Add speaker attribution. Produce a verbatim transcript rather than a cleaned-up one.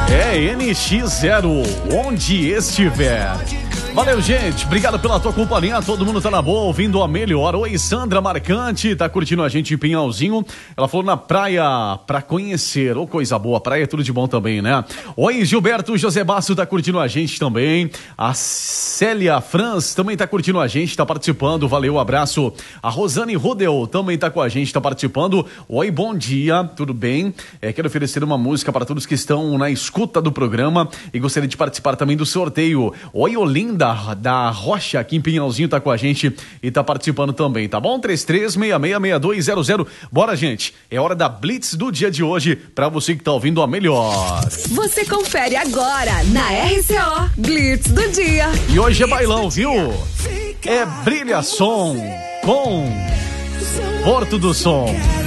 Speaker 1: É N X zero, onde estiver. Valeu, gente. Obrigado pela tua companhia. Todo mundo tá na boa, ouvindo a melhor. Oi, Sandra Marcante, tá curtindo a gente em Pinhalzinho. Ela falou na praia pra conhecer. Ô, oh, coisa boa. Praia é tudo de bom também, né? Oi, Gilberto José Basso tá curtindo a gente também. A Célia Franz também tá curtindo a gente, tá participando. Valeu, abraço. A Rosane Rodel também tá com a gente, tá participando. Oi, bom dia, tudo bem? É, quero oferecer uma música para todos que estão na escuta do programa e gostaria de participar também do sorteio. Oi, Olinda Da, da Rocha, aqui em Pinhalzinho, tá com a gente e tá participando também, tá bom? três três seis seis seis dois zero zero. Bora, gente. É hora da Blitz do dia de hoje, pra você que tá ouvindo a melhor.
Speaker 2: Você confere agora na R C O Blitz do dia.
Speaker 1: E hoje é bailão, viu? É Brilha Som com Porto do Som.